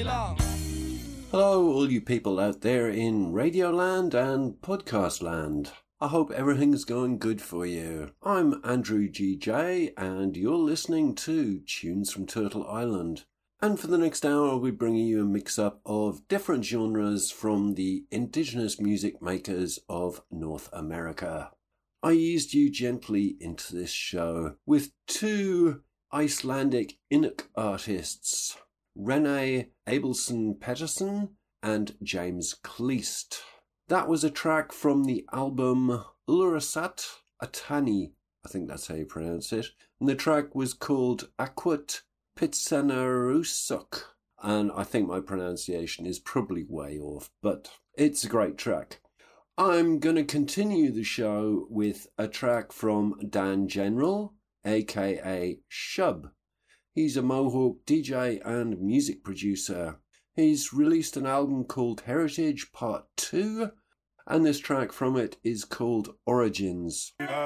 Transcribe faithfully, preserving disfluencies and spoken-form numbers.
long. Hello, all you people out there in Radioland and Podcast Land. I hope everything's going good for you. I'm Andrew G J, and you're listening to Tunes from Turtle Island. And for the next hour, I'll be bringing you a mix-up of different genres from the indigenous music makers of North America. I eased you gently into this show with two Icelandic Inuk artists, Renee Abelson-Pettersson and James Kleist. That was a track from the album Ulrasat Atani, I think that's how you pronounce it, and the track was called Aquat Pitsanarusuk, and I think my pronunciation is probably way off, but it's a great track. I'm going to continue the show with a track from Dan General, aka Shub. He's a Mohawk D J and music producer. He's released an album called Heritage Part two, and this track from it is called Origins. Uh.